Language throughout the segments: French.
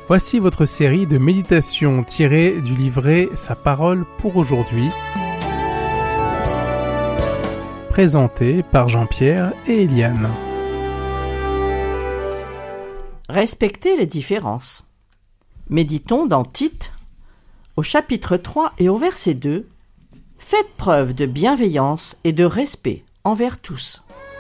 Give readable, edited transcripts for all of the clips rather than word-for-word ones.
Voici votre série de méditations tirées du livret Sa parole pour aujourd'hui, présentée par Jean-Pierre et Eliane. Respectez les différences. Méditons dans Tite, au chapitre 3 et au verset 2. Faites preuve de bienveillance et de respect envers tous.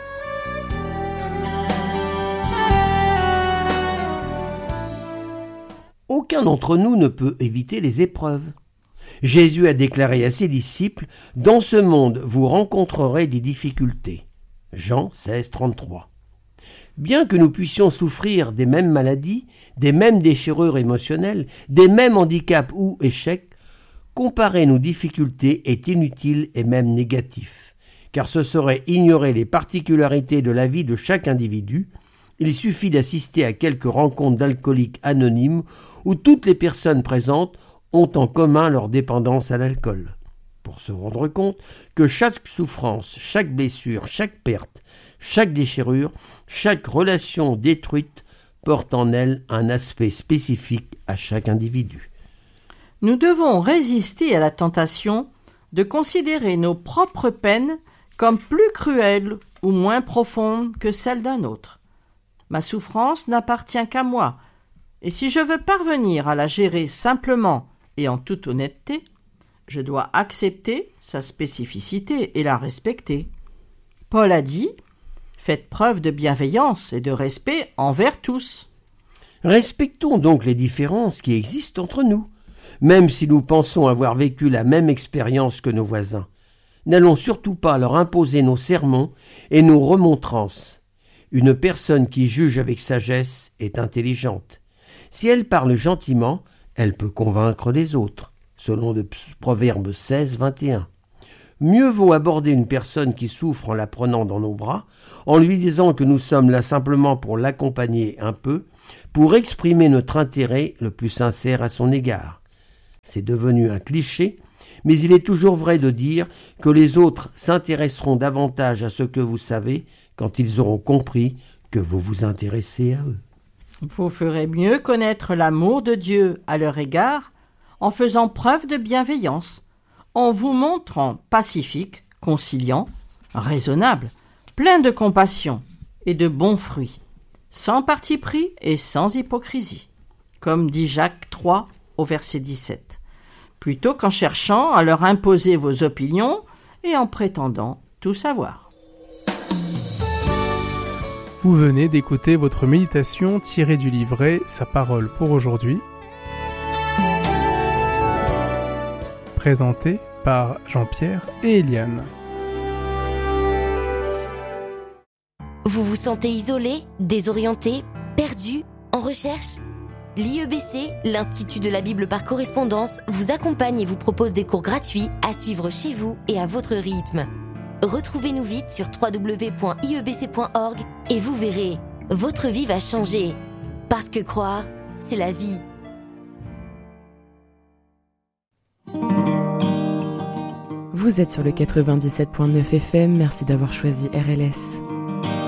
Aucun d'entre nous ne peut éviter les épreuves. Jésus a déclaré à ses disciples « Dans ce monde, vous rencontrerez des difficultés ». Jean 16, 33. Bien que nous puissions souffrir des mêmes maladies, des mêmes déchirures émotionnelles, des mêmes handicaps ou échecs, comparer nos difficultés est inutile et même négatif, car ce serait ignorer les particularités de la vie de chaque individu. Il suffit d'assister à quelques rencontres d'alcooliques anonymes où toutes les personnes présentes ont en commun leur dépendance à l'alcool, pour se rendre compte que chaque souffrance, chaque blessure, chaque perte, chaque déchirure, chaque relation détruite porte en elle un aspect spécifique à chaque individu. Nous devons résister à la tentation de considérer nos propres peines comme plus cruelles ou moins profondes que celles d'un autre. Ma souffrance n'appartient qu'à moi, et si je veux parvenir à la gérer simplement et en toute honnêteté, je dois accepter sa spécificité et la respecter. Paul a dit « Faites preuve de bienveillance et de respect envers tous ». Respectons donc les différences qui existent entre nous, même si nous pensons avoir vécu la même expérience que nos voisins. N'allons surtout pas leur imposer nos sermons et nos remontrances. Une personne qui juge avec sagesse est intelligente. Si elle parle gentiment, elle peut convaincre les autres, selon le Proverbe 16, 21. Mieux vaut aborder une personne qui souffre en la prenant dans nos bras, en lui disant que nous sommes là simplement pour l'accompagner un peu, pour exprimer notre intérêt le plus sincère à son égard. C'est devenu un cliché, mais il est toujours vrai de dire que les autres s'intéresseront davantage à ce que vous savez quand ils auront compris que vous vous intéressez à eux. Vous ferez mieux connaître l'amour de Dieu à leur égard en faisant preuve de bienveillance, en vous montrant pacifique, conciliant, raisonnable, plein de compassion et de bons fruits, sans parti pris et sans hypocrisie, comme dit Jacques 3 au verset 17, plutôt qu'en cherchant à leur imposer vos opinions et en prétendant tout savoir. Vous venez d'écouter votre méditation tirée du livret Sa parole pour aujourd'hui, présentée par Jean-Pierre et Eliane. Vous vous sentez isolé, désorienté, perdu, en recherche ? L'IEBC, l'Institut de la Bible par correspondance, vous accompagne et vous propose des cours gratuits à suivre chez vous et à votre rythme. Retrouvez-nous vite sur www.iebc.org et vous verrez, votre vie va changer. Parce que croire, c'est la vie. Vous êtes sur le 97.9 FM, merci d'avoir choisi RLS.